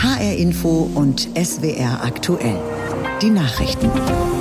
HR Info und SWR aktuell. Die Nachrichten.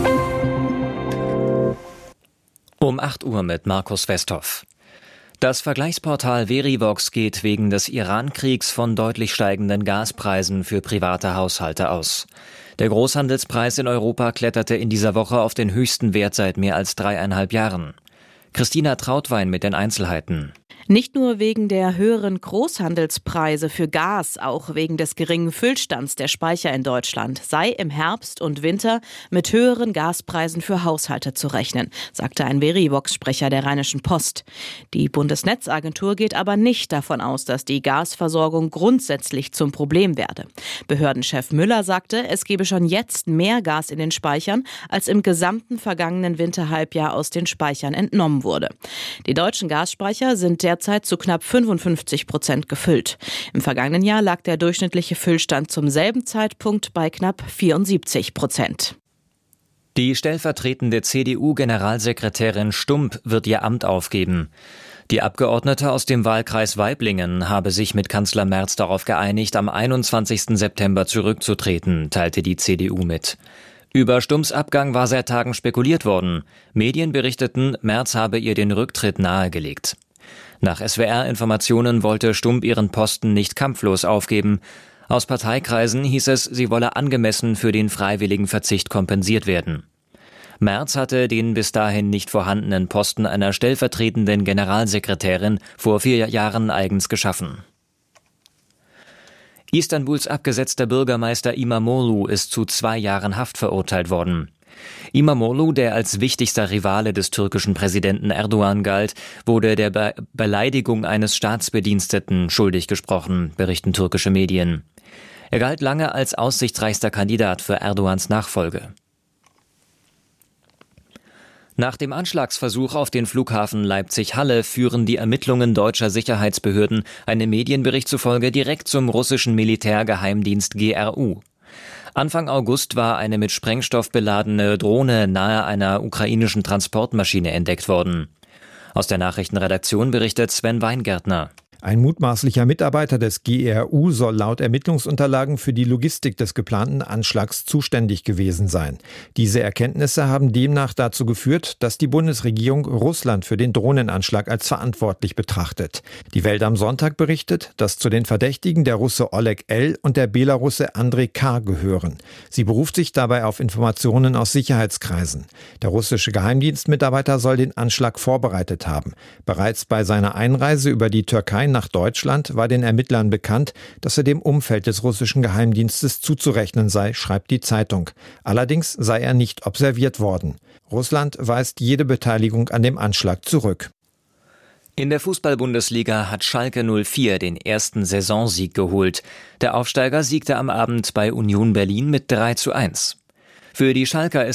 Um 8 Uhr mit Markus Westhoff. Das Vergleichsportal Verivox geht wegen des Iran-Kriegs von deutlich steigenden Gaspreisen für private Haushalte aus. Der Großhandelspreis in Europa kletterte in dieser Woche auf den höchsten Wert seit mehr als 3,5 Jahren. Christina Trautwein mit den Einzelheiten. Nicht nur wegen der höheren Großhandelspreise für Gas, auch wegen des geringen Füllstands der Speicher in Deutschland sei im Herbst und Winter mit höheren Gaspreisen für Haushalte zu rechnen, sagte ein Verivox-Sprecher der Rheinischen Post. Die Bundesnetzagentur geht aber nicht davon aus, dass die Gasversorgung grundsätzlich zum Problem werde. Behördenchef Müller sagte, es gebe schon jetzt mehr Gas in den Speichern, als im gesamten vergangenen Winterhalbjahr aus den Speichern entnommen wurde. Die deutschen Gasspeicher sind derzeit zu knapp 55% gefüllt. Im vergangenen Jahr lag der durchschnittliche Füllstand zum selben Zeitpunkt bei knapp 74%. Die stellvertretende CDU-Generalsekretärin Stump wird ihr Amt aufgeben. Die Abgeordnete aus dem Wahlkreis Waiblingen habe sich mit Kanzler Merz darauf geeinigt, am 21. September zurückzutreten, teilte die CDU mit. Über Stumps Abgang war seit Tagen spekuliert worden. Medien berichteten, Merz habe ihr den Rücktritt nahegelegt. Nach SWR-Informationen wollte Stump ihren Posten nicht kampflos aufgeben. Aus Parteikreisen hieß es, sie wolle angemessen für den freiwilligen Verzicht kompensiert werden. Merz hatte den bis dahin nicht vorhandenen Posten einer stellvertretenden Generalsekretärin vor 4 Jahren eigens geschaffen. Istanbuls abgesetzter Bürgermeister İmamoğlu ist zu 2 Jahren Haft verurteilt worden. İmamoğlu, der als wichtigster Rivale des türkischen Präsidenten Erdogan galt, wurde der Beleidigung eines Staatsbediensteten schuldig gesprochen, berichten türkische Medien. Er galt lange als aussichtsreichster Kandidat für Erdogans Nachfolge. Nach dem Anschlagsversuch auf den Flughafen Leipzig-Halle führen die Ermittlungen deutscher Sicherheitsbehörden einem Medienbericht zufolge direkt zum russischen Militärgeheimdienst GRU. Anfang August war eine mit Sprengstoff beladene Drohne nahe einer ukrainischen Transportmaschine entdeckt worden. Aus der Nachrichtenredaktion berichtet Sven Weingärtner. Ein mutmaßlicher Mitarbeiter des GRU soll laut Ermittlungsunterlagen für die Logistik des geplanten Anschlags zuständig gewesen sein. Diese Erkenntnisse haben demnach dazu geführt, dass die Bundesregierung Russland für den Drohnenanschlag als verantwortlich betrachtet. Die Welt am Sonntag berichtet, dass zu den Verdächtigen der Russe Oleg L. und der Belarusse Andrei K. gehören. Sie beruft sich dabei auf Informationen aus Sicherheitskreisen. Der russische Geheimdienstmitarbeiter soll den Anschlag vorbereitet haben. Bereits bei seiner Einreise über die Türkei nach Deutschland war den Ermittlern bekannt, dass er dem Umfeld des russischen Geheimdienstes zuzurechnen sei, schreibt die Zeitung. Allerdings sei er nicht observiert worden. Russland weist jede Beteiligung an dem Anschlag zurück. In der Fußball-Bundesliga hat Schalke 04 den ersten Saisonsieg geholt. Der Aufsteiger siegte am Abend bei Union Berlin mit 3:1. Für die Schalker ist